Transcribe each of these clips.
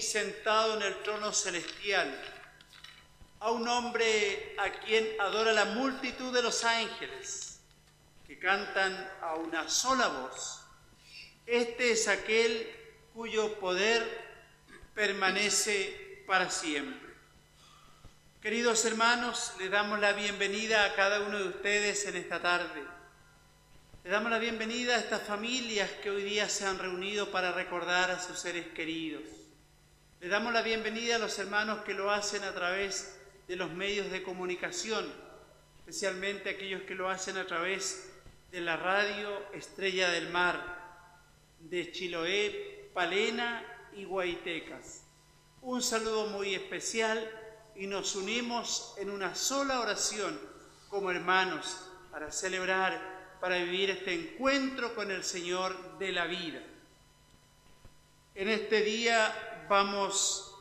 sentado en el trono celestial, a un hombre a quien adora la multitud de los ángeles, que cantan a una sola voz. Este es aquel cuyo poder permanece para siempre. Queridos hermanos, les damos la bienvenida a cada uno de ustedes en esta tarde. Le damos la bienvenida a estas familias que hoy día se han reunido para recordar a sus seres queridos. Le damos la bienvenida a los hermanos que lo hacen a través de los medios de comunicación, especialmente aquellos que lo hacen a través de la radio Estrella del Mar, de Chiloé, Palena y Guaitecas. Un saludo muy especial y nos unimos en una sola oración como hermanos para celebrar, para vivir este encuentro con el Señor de la vida. En este día vamos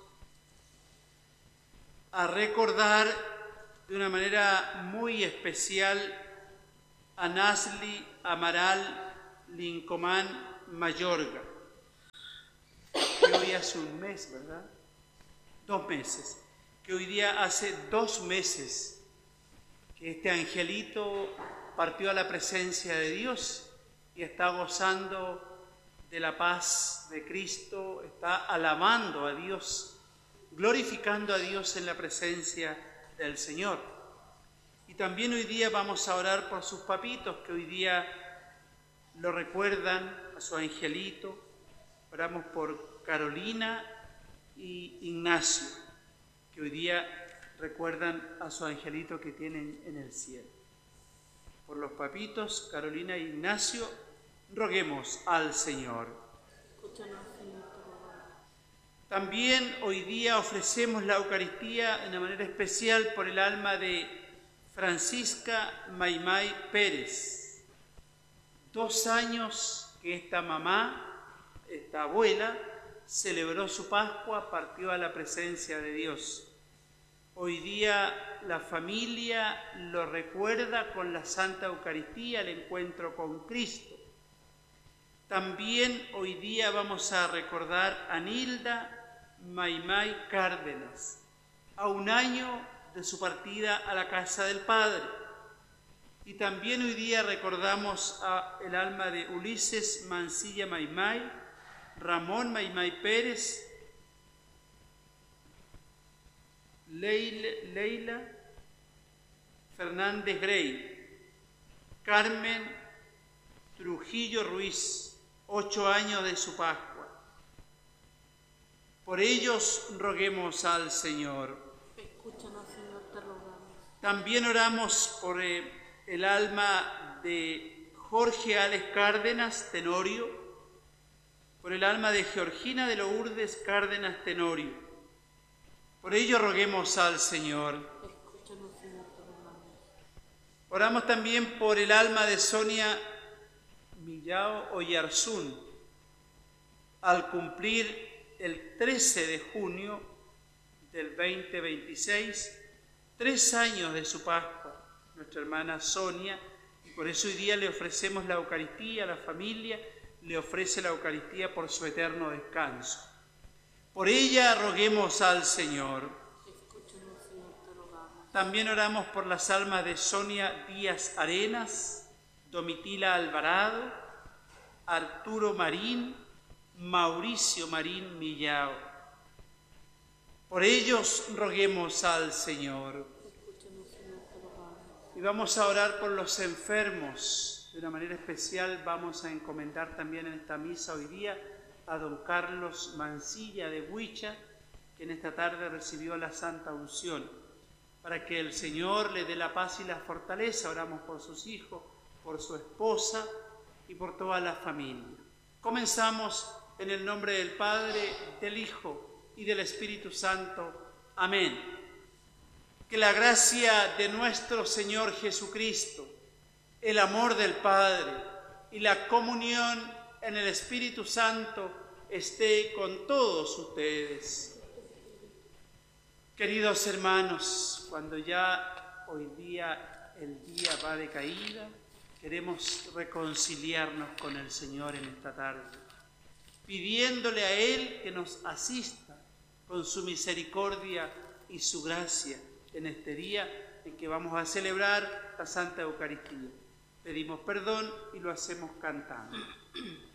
a recordar de una manera muy especial a Nasli Amaral Lincomán Mayorga, que hoy hace un mes, ¿verdad? 2 meses, que hoy día hace 2 meses que este angelito partió a la presencia de Dios y está gozando de la paz de Cristo, está alabando a Dios, glorificando a Dios en la presencia del Señor. Y también hoy día vamos a orar por sus papitos que hoy día lo recuerdan, a su angelito. Oramos por Carolina y Ignacio, que hoy día recuerdan a su angelito que tienen en el cielo. Por los papitos, Carolina e Ignacio, roguemos al Señor. También hoy día ofrecemos la Eucaristía de una manera especial por el alma de Francisca Maimay Pérez. 2 años que esta mamá, esta abuela, celebró su Pascua, partió a la presencia de Dios. Hoy día la familia lo recuerda con la Santa Eucaristía, el encuentro con Cristo. También hoy día vamos a recordar a Nilda Maimay Cárdenas, a 1 año de su partida a la casa del Padre. Y también hoy día recordamos el alma de Ulises Mancilla Maimay, Ramón Maimay Pérez, Leila Fernández Grey, Carmen Trujillo Ruiz, 8 años de su Pascua. Por ellos roguemos al Señor. Escúchanos, Señor, te rogamos. También oramos por el alma de Jorge Alex Cárdenas Tenorio, por el alma de Georgina de Lourdes Cárdenas Tenorio. Por ello roguemos al Señor. Escúchanos, Señor, te rogamos. Oramos también por el alma de Sonia Millao Oyarzún, al cumplir el 13 de junio del 2026, 3 años de su Pascua, nuestra hermana Sonia, y por eso hoy día le ofrecemos la Eucaristía, a la familia le ofrece la Eucaristía por su eterno descanso. Por ella roguemos al Señor. Escúchanos, Señor, te rogamos. También oramos por las almas de Sonia Díaz Arenas, Domitila Alvarado, Arturo Marín, Mauricio Marín Millao. Por ellos roguemos al Señor. Escúchanos, Señor, te rogamos. Y vamos a orar por los enfermos. De una manera especial vamos a encomendar también en esta misa hoy día a don Carlos Mancilla de Huicha, que en esta tarde recibió la Santa Unción, para que el Señor le dé la paz y la fortaleza. Oramos por sus hijos, por su esposa y por toda la familia. Comenzamos en el nombre del Padre, del Hijo y del Espíritu Santo. Amén. Que la gracia de nuestro Señor Jesucristo, el amor del Padre y la comunión en el Espíritu Santo esté con todos ustedes. Queridos hermanos, cuando ya hoy día el día va de caída, queremos reconciliarnos con el Señor en esta tarde, pidiéndole a Él que nos asista con su misericordia y su gracia en este día en que vamos a celebrar la Santa Eucaristía. Pedimos perdón y lo hacemos cantando.